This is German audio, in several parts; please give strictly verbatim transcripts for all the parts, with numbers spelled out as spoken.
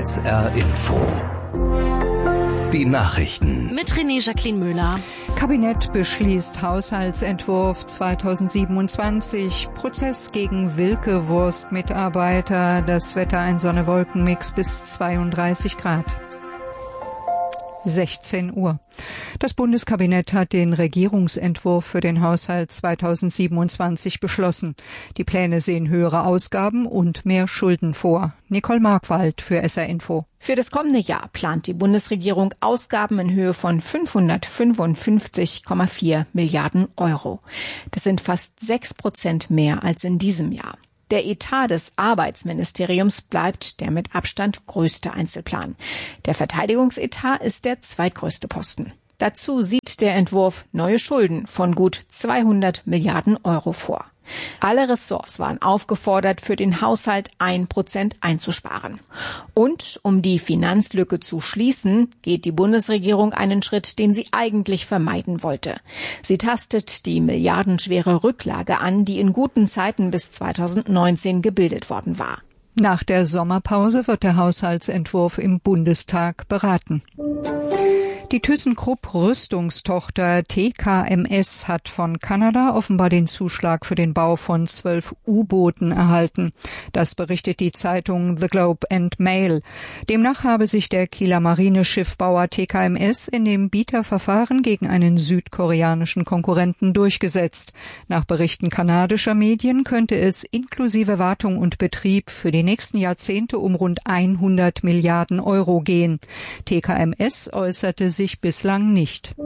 S R Info. Die Nachrichten. Mit René Jacqueline Müller. Kabinett beschließt Haushaltsentwurf zweitausendsiebenundzwanzig. Prozess gegen Wilke-Wurst-Mitarbeiter. Das Wetter ein Sonne-Wolken-Mix bis zweiunddreißig Grad. sechzehn Uhr. Das Bundeskabinett hat den Regierungsentwurf für den Haushalt zweitausendsiebenundzwanzig beschlossen. Die Pläne sehen höhere Ausgaben und mehr Schulden vor. Nicole Markwald für S R Info. Für das kommende Jahr plant die Bundesregierung Ausgaben in Höhe von fünfhundertfünfundfünfzig Komma vier Milliarden Euro. Das sind fast sechs Prozent mehr als in diesem Jahr. Der Etat des Arbeitsministeriums bleibt der mit Abstand größte Einzelplan. Der Verteidigungsetat ist der zweitgrößte Posten. Dazu sieht der Entwurf neue Schulden von gut zweihundert Milliarden Euro vor. Alle Ressorts waren aufgefordert, für den Haushalt ein Prozent einzusparen. Und um die Finanzlücke zu schließen, geht die Bundesregierung einen Schritt, den sie eigentlich vermeiden wollte. Sie tastet die milliardenschwere Rücklage an, die in guten Zeiten bis zweitausendneunzehn gebildet worden war. Nach der Sommerpause wird der Haushaltsentwurf im Bundestag beraten. Die ThyssenKrupp Rüstungstochter T K M S hat von Kanada offenbar den Zuschlag für den Bau von zwölf U-Booten erhalten. Das berichtet die Zeitung The Globe and Mail. Demnach habe sich der Kieler Marineschiffbauer T K M S in dem Bieterverfahren gegen einen südkoreanischen Konkurrenten durchgesetzt. Nach Berichten kanadischer Medien könnte es inklusive Wartung und Betrieb für die nächsten Jahrzehnte um rund hundert Milliarden Euro gehen. T K M S äußerte sich bislang nicht.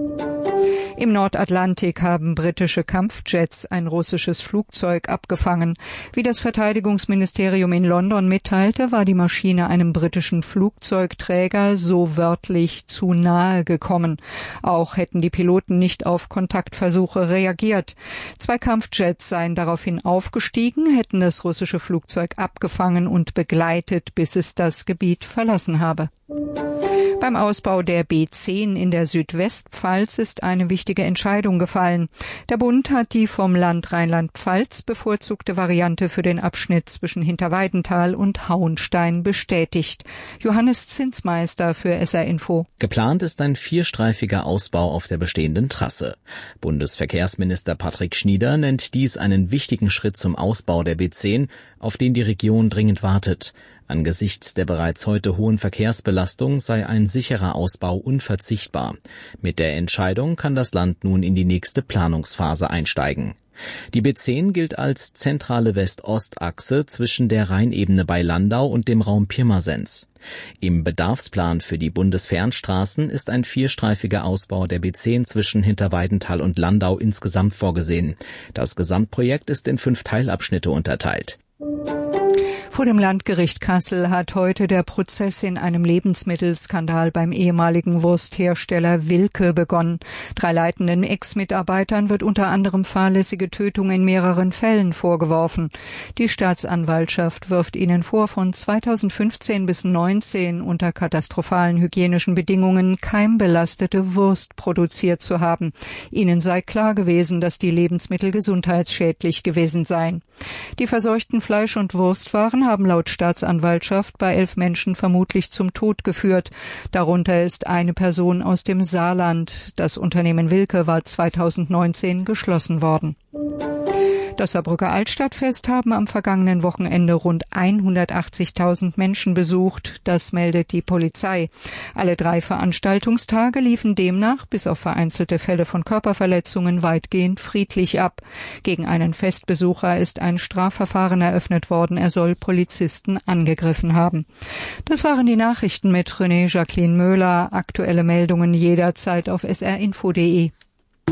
Im Nordatlantik haben britische Kampfjets ein russisches Flugzeug abgefangen. Wie das Verteidigungsministerium in London mitteilte, war die Maschine einem britischen Flugzeugträger so wörtlich zu nahe gekommen. Auch hätten die Piloten nicht auf Kontaktversuche reagiert. Zwei Kampfjets seien daraufhin aufgestiegen, hätten das russische Flugzeug abgefangen und begleitet, bis es das Gebiet verlassen habe. Beim Ausbau der B zehn in der Südwestpfalz ist eine wichtige Entscheidung gefallen. Der Bund hat die vom Land Rheinland-Pfalz bevorzugte Variante für den Abschnitt zwischen Hinterweidenthal und Hauenstein bestätigt. Johannes Zinsmeister für S R Info. Geplant ist ein vierstreifiger Ausbau auf der bestehenden Trasse. Bundesverkehrsminister Patrick Schnieder nennt dies einen wichtigen Schritt zum Ausbau der B zehn, auf den die Region dringend wartet. Angesichts der bereits heute hohen Verkehrsbelastung sei ein sicherer Ausbau unverzichtbar. Mit der Entscheidung kann das Land nun in die nächste Planungsphase einsteigen. Die B zehn gilt als zentrale West-Ost-Achse zwischen der Rheinebene bei Landau und dem Raum Pirmasens. Im Bedarfsplan für die Bundesfernstraßen ist ein vierstreifiger Ausbau der B zehn zwischen Hinterweidenthal und Landau insgesamt vorgesehen. Das Gesamtprojekt ist in fünf Teilabschnitte unterteilt. Vor dem Landgericht Kassel hat heute der Prozess in einem Lebensmittelskandal beim ehemaligen Wursthersteller Wilke begonnen. Drei leitenden Ex-Mitarbeitern wird unter anderem fahrlässige Tötung in mehreren Fällen vorgeworfen. Die Staatsanwaltschaft wirft ihnen vor, von zweitausendfünfzehn bis neunzehn unter katastrophalen hygienischen Bedingungen keimbelastete Wurst produziert zu haben. Ihnen sei klar gewesen, dass die Lebensmittel gesundheitsschädlich gewesen seien. Die verseuchten Fleisch- und Wurstwaren haben laut Staatsanwaltschaft bei elf Menschen vermutlich zum Tod geführt. Darunter ist eine Person aus dem Saarland. Das Unternehmen Wilke war zweitausendneunzehn geschlossen worden. Das Saarbrücker Altstadtfest haben am vergangenen Wochenende rund hundertachtzigtausend Menschen besucht. Das meldet die Polizei. Alle drei Veranstaltungstage liefen demnach, bis auf vereinzelte Fälle von Körperverletzungen, weitgehend friedlich ab. Gegen einen Festbesucher ist ein Strafverfahren eröffnet worden. Er soll Polizisten angegriffen haben. Das waren die Nachrichten mit René Jacqueline Müller. Aktuelle Meldungen jederzeit auf s r info punkt d e.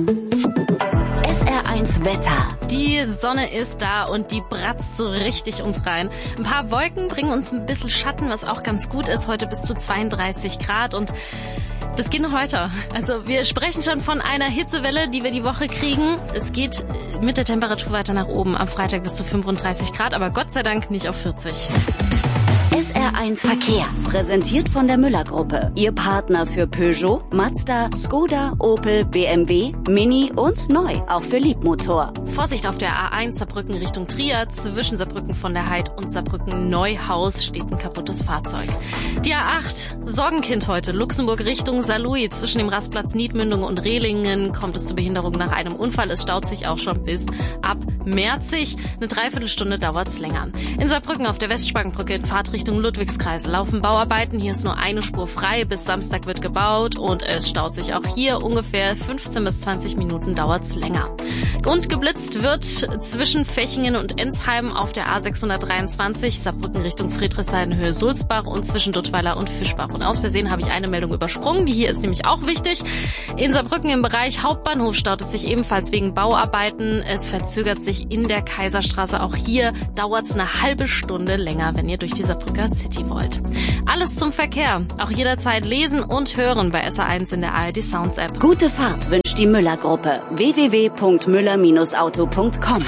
S R eins Wetter. Die Sonne ist da und die bratzt so richtig uns rein. Ein paar Wolken bringen uns ein bisschen Schatten, was auch ganz gut ist. Heute bis zu zweiunddreißig Grad und das geht noch weiter. Also wir sprechen schon von einer Hitzewelle, die wir die Woche kriegen. Es geht mit der Temperatur weiter nach oben. Am Freitag bis zu fünfunddreißig Grad, aber Gott sei Dank nicht auf vierzig. S R eins Verkehr, präsentiert von der Müller-Gruppe. Ihr Partner für Peugeot, Mazda, Skoda, Opel, B M W, Mini und neu, auch für Liebmotor. Vorsicht auf der A eins Saarbrücken Richtung Trier. Zwischen Saarbrücken von der Heid und Saarbrücken Neuhaus steht ein kaputtes Fahrzeug. Die A acht, Sorgenkind heute, Luxemburg Richtung Saarlouis. Zwischen dem Rastplatz Niedmündung und Rehlingen kommt es zu Behinderung nach einem Unfall. Es staut sich auch schon bis ab Merzig. Eine Dreiviertelstunde dauert's länger. In Saarbrücken auf der Westspangenbrücke in Fahrtrichtung Ludwigskreise laufen Bauarbeiten. Hier ist nur eine Spur frei. Bis Samstag wird gebaut und es staut sich auch hier ungefähr fünfzehn bis zwanzig Minuten dauert's länger. Und geblitzt wird zwischen Fechingen und Ensheim auf der A sechshundertdreiundzwanzig, Saarbrücken Richtung Friedrichshain Höhe Sulzbach und zwischen Duttweiler und Fischbach. Und aus Versehen habe ich eine Meldung übersprungen. Die hier ist nämlich auch wichtig. In Saarbrücken im Bereich Hauptbahnhof staut es sich ebenfalls wegen Bauarbeiten. Es verzögert sich in der Kaiserstraße. Auch hier dauert es eine halbe Stunde länger, wenn ihr durch die Saarbrücker City wollt. Alles zum Verkehr. Auch jederzeit lesen und hören bei S R eins in der A R D Sounds App. Gute Fahrt wünscht die Müller-Gruppe. w w w punkt müller auto punkt com.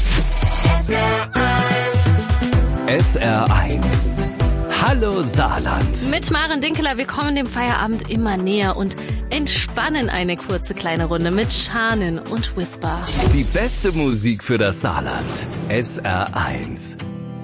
S R eins. Hallo Saarland. Mit Maren Dinkeler, wir kommen dem Feierabend immer näher und entspannen eine kurze kleine Runde mit Shannon und Whisper. Die beste Musik für das Saarland. S R eins.